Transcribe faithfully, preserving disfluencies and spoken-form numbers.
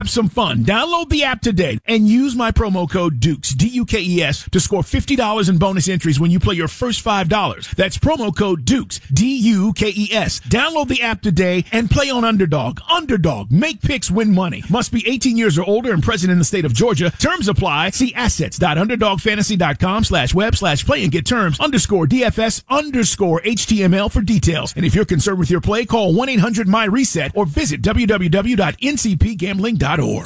Have some fun. Download the app today and use my promo code Dukes, D U K E S, to score fifty dollars in bonus entries when you play your first five dollars. That's promo code Dukes, D U K E S. Download the app today and play on Underdog. Underdog. Make picks, win money. Must be eighteen years or older and present in the state of Georgia. Terms apply. See assets.underdogfantasy.com slash web slash play and get terms underscore DFS underscore H T M L for details. And if you're concerned with your play, call one eight hundred my reset or visit w w w dot n c p gambling dot org.